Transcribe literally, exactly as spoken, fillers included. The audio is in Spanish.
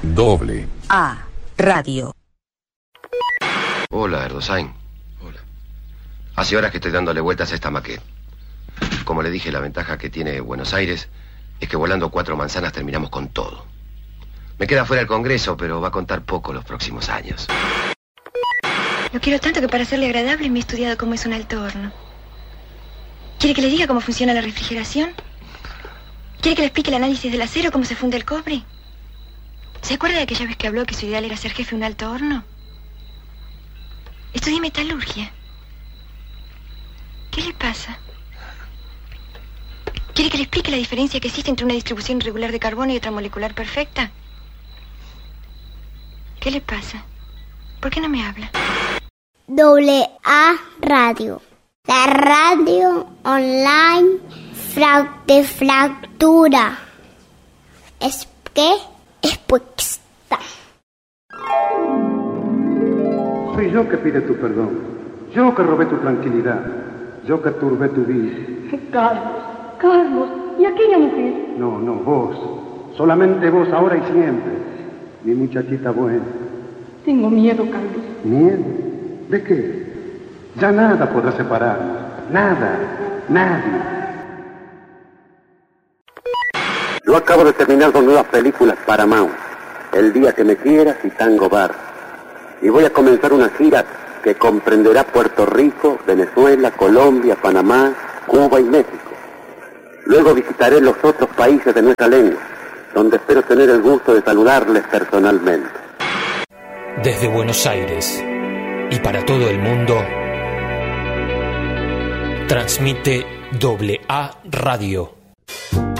Doble A Radio. Hola, Erdosain. Hola. Hace horas que estoy dándole vueltas a esta maqueta. Como le dije, la ventaja que tiene Buenos Aires es que volando cuatro manzanas terminamos con todo. Me queda fuera el Congreso, pero va a contar poco los próximos años. Lo quiero tanto que para serle agradable me he estudiado cómo es un alto horno. ¿Quiere que le diga cómo funciona la refrigeración? ¿Quiere que le explique el análisis del acero, cómo se funde el cobre? ¿Se acuerda de aquella vez que habló que su ideal era ser jefe de un alto horno? Estudié metalurgia. ¿Qué le pasa? ¿Quiere que le explique la diferencia que existe entre una distribución irregular de carbono y otra molecular perfecta? ¿Qué le pasa? ¿Por qué no me habla? Doble A Radio. La radio online fra- de fractura. Es que es puesta. Soy yo que pide tu perdón. Yo que robé tu tranquilidad. Yo que turbé tu vida. Carlos, Carlos, ¿y aquella mujer? No, no, vos. Solamente vos, ahora y siempre. Mi muchachita buena. Tengo miedo, Carlos. ¿Miedo? ¿De qué? Ya nada podrá separarnos. Nada. Nadie. Yo acabo de terminar dos nuevas películas Paramount. El día que me quieras y Tango Bar. Y voy a comenzar una gira que comprenderá Puerto Rico, Venezuela, Colombia, Panamá, Cuba y México. Luego visitaré los otros países de nuestra lengua, donde espero tener el gusto de saludarles personalmente. Desde Buenos Aires y para todo el mundo, transmite Doble A Radio.